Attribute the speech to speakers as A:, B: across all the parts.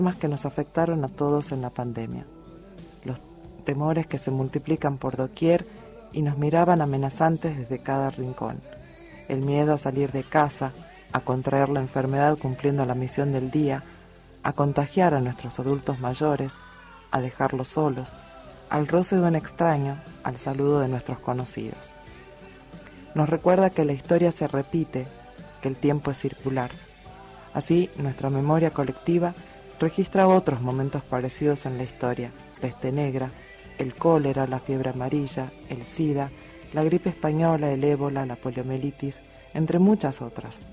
A: temas que nos afectaron a todos en la pandemia. Los temores que se multiplican por doquier y nos miraban amenazantes desde cada rincón. El miedo a salir de casa, a contraer la enfermedad cumpliendo la misión del día, a contagiar a nuestros adultos mayores, a dejarlos solos, al roce de un extraño, al saludo de nuestros conocidos. Nos recuerda que la historia se repite, que el tiempo es circular. Así, nuestra memoria colectiva registra otros momentos parecidos en la historia: peste negra, el cólera, la fiebre amarilla, el SIDA, la gripe española, el ébola, la poliomielitis, entre muchas otras.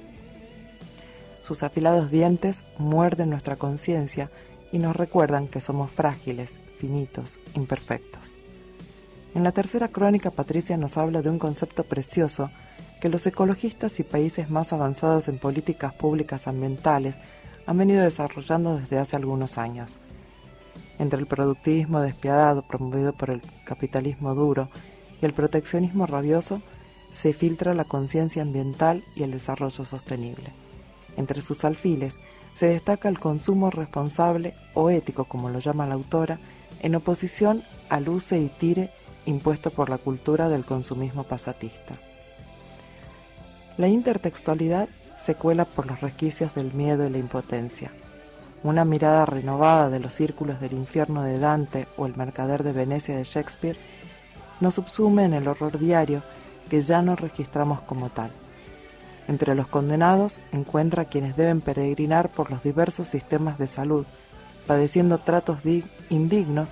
A: Sus afilados dientes muerden nuestra conciencia y nos recuerdan que somos frágiles, finitos, imperfectos. En la tercera crónica, Patricia nos habla de un concepto precioso que los ecologistas y países más avanzados en políticas públicas ambientales han venido desarrollando desde hace algunos años. Entre el productivismo despiadado promovido por el capitalismo duro y el proteccionismo rabioso, se filtra la conciencia ambiental y el desarrollo sostenible. Entre sus alfiles se destaca el consumo responsable o ético, como lo llama la autora, en oposición al use y tire impuesto por la cultura del consumismo pasatista. La intertextualidad se cuela por los resquicios del miedo y la impotencia. Una mirada renovada de los círculos del infierno de Dante o el mercader de Venecia de Shakespeare nos subsume en el horror diario que ya no registramos como tal. Entre los condenados encuentra quienes deben peregrinar por los diversos sistemas de salud, padeciendo tratos indignos.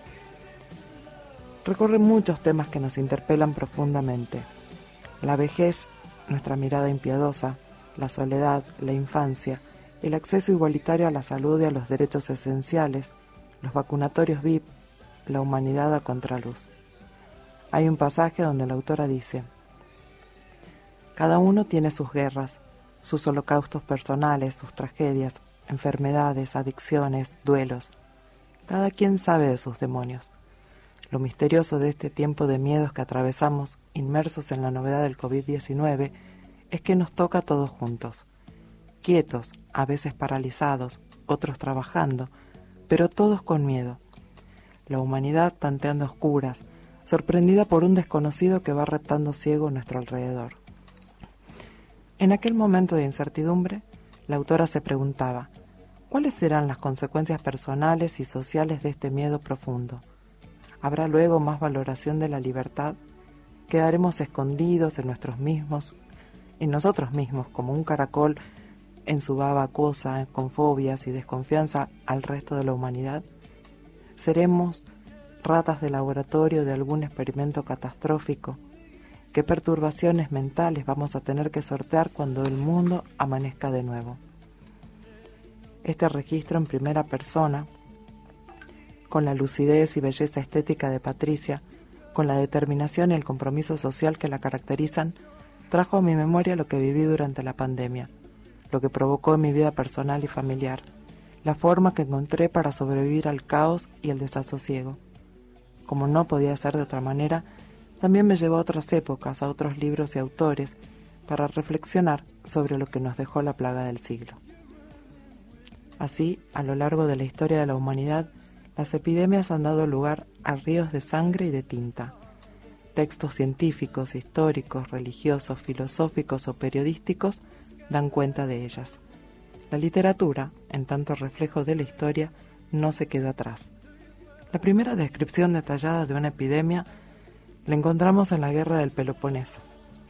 A: Recorre muchos temas que nos interpelan profundamente: la vejez, nuestra mirada impiedosa, la soledad, la infancia, el acceso igualitario a la salud y a los derechos esenciales, los vacunatorios VIP, la humanidad a contraluz. Hay un pasaje donde la autora dice: cada uno tiene sus guerras, sus holocaustos personales, sus tragedias, enfermedades, adicciones, duelos. Cada quien sabe de sus demonios. Lo misterioso de este tiempo de miedos que atravesamos, inmersos en la novedad del COVID-19, es que nos toca a todos juntos, quietos, a veces paralizados, otros trabajando, pero todos con miedo. La humanidad tanteando oscuras, sorprendida por un desconocido que va reptando ciego a nuestro alrededor. En aquel momento de incertidumbre, la autora se preguntaba: ¿cuáles serán las consecuencias personales y sociales de este miedo profundo? ¿Habrá luego más valoración de la libertad? ¿Quedaremos escondidos en nosotros mismos, como un caracol en su baba acuosa, con fobias y desconfianza al resto de la humanidad? ¿Seremos ratas de laboratorio de algún experimento catastrófico? ¿Qué perturbaciones mentales vamos a tener que sortear cuando el mundo amanezca de nuevo? Este registro en primera persona, con la lucidez y belleza estética de Patricia, con la determinación y el compromiso social que la caracterizan, trajo a mi memoria lo que viví durante la pandemia, lo que provocó en mi vida personal y familiar, la forma que encontré para sobrevivir al caos y el desasosiego. Como no podía ser de otra manera, también me llevó a otras épocas, a otros libros y autores, para reflexionar sobre lo que nos dejó la plaga del siglo. Así, a lo largo de la historia de la humanidad, las epidemias han dado lugar a ríos de sangre y de tinta. Textos científicos, históricos, religiosos, filosóficos o periodísticos dan cuenta de ellas. La literatura, en tanto reflejo de la historia, no se quedó atrás. La primera descripción detallada de una epidemia la encontramos en la guerra del Peloponeso,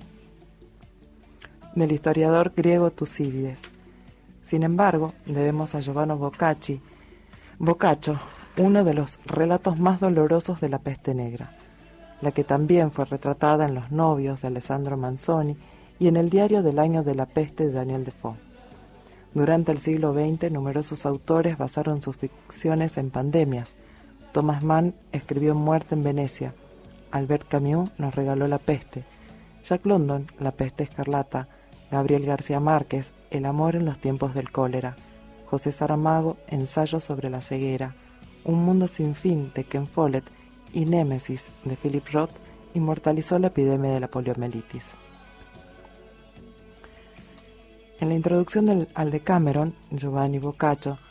A: del historiador griego Tucídides. Sin embargo, debemos a Giovanni Boccaccio uno de los relatos más dolorosos de la peste negra, la que también fue retratada en Los novios de Alessandro Manzoni y en el Diario del año de la peste de Daniel Defoe. Durante el siglo XX, numerosos autores basaron sus ficciones en pandemias. Thomas Mann escribió Muerte en Venecia, Albert Camus nos regaló La peste, Jack London, La peste escarlata, Gabriel García Márquez, El amor en los tiempos del cólera, José Saramago, Ensayo sobre la ceguera, Un mundo sin fin de Ken Follett y Némesis de Philip Roth inmortalizó la epidemia de la poliomielitis. En la introducción al Decameron, Giovanni Boccaccio